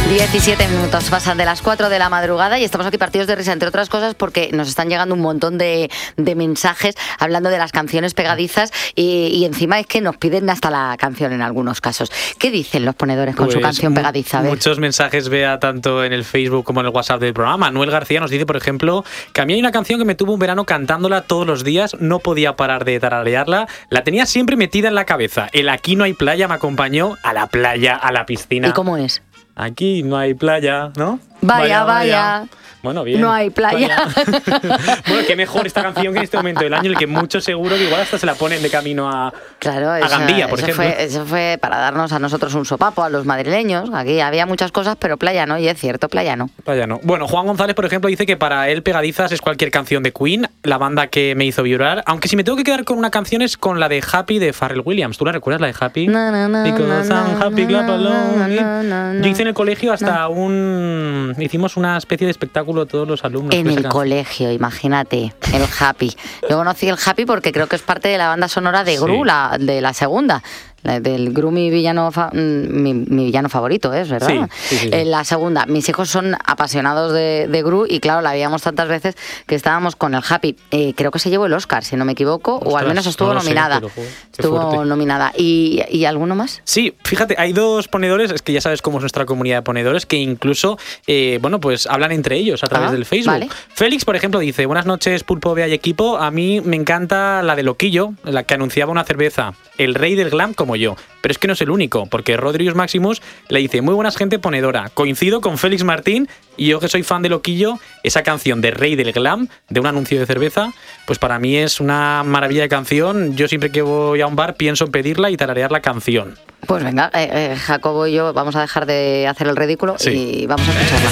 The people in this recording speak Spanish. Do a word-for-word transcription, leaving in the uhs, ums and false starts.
diecisiete minutos pasan de las cuatro de la madrugada y estamos aquí partidos de risa, entre otras cosas porque nos están llegando un montón de, de mensajes hablando de las canciones pegadizas y, y encima es que nos piden hasta la canción en algunos casos. ¿Qué dicen los ponedores con pues su canción pegadiza? Muchos mensajes, vea, tanto en el Facebook como en el WhatsApp del programa. Manuel García nos dice, por ejemplo, que a mí hay una canción que me tuvo un verano cantándola todos los días, no podía parar de tararearla, la tenía siempre metida en la cabeza. El Aquí no hay playa me acompañó a la playa, a la piscina. ¿Y cómo es? Aquí no hay playa, ¿no? Vaya, vaya. vaya. Bueno, bien. No hay playa. Bueno, qué mejor esta canción que en este momento del año, en el que muchos seguro que igual hasta se la ponen de camino a, claro, a eso, Gandía, por eso ejemplo. Fue, eso fue para darnos a nosotros un sopapo, a los madrileños. Aquí había muchas cosas, pero playa no, y es cierto, playa no. Playa no. Bueno, Juan González, por ejemplo, dice que para él pegadizas es cualquier canción de Queen, la banda que me hizo vibrar. Aunque si me tengo que quedar con una canción es con la de Happy de Pharrell Williams. ¿Tú la recuerdas, la de Happy? No, no, no, Because no, I'm happy, no, clap along. no, no, no, Yo hice en el colegio hasta no. un... Hicimos una especie de espectáculo todos los alumnos. En el colegio, imagínate, el Happy. Yo conocí el Happy porque creo que es parte de la banda sonora de Gru, sí. la, de la segunda. Del Gru, mi villano, fa- mi, mi villano favorito, ¿es verdad? Sí, sí, sí, sí. En la segunda, mis hijos son apasionados de, de Gru y claro, la veíamos tantas veces que estábamos con el Happy. Eh, creo que se llevó el Oscar, si no me equivoco, Ostras, o al menos estuvo no nominada. Sé, estuvo fuerte. nominada. ¿Y, ¿Y alguno más? Sí, fíjate, hay dos ponedores, es que ya sabes cómo es nuestra comunidad de ponedores, que incluso, eh, bueno, pues hablan entre ellos a través ah, del Facebook. Vale. Félix, por ejemplo, dice, buenas noches, Pulpo, Bea y equipo, a mí me encanta la de Loquillo, la que anunciaba una cerveza, el rey del glam como yo. Pero es que no es el único, porque Rodrius Maximus le dice, muy buenas gente ponedora, coincido con Félix Martín y yo que soy fan de Loquillo, esa canción de Rey del Glam, de un anuncio de cerveza, pues para mí es una maravilla de canción. Yo siempre que voy a un bar pienso en pedirla y tararear la canción. Pues venga, eh, eh, Jacobo y yo vamos a dejar de hacer el ridículo sí. y vamos a escucharla.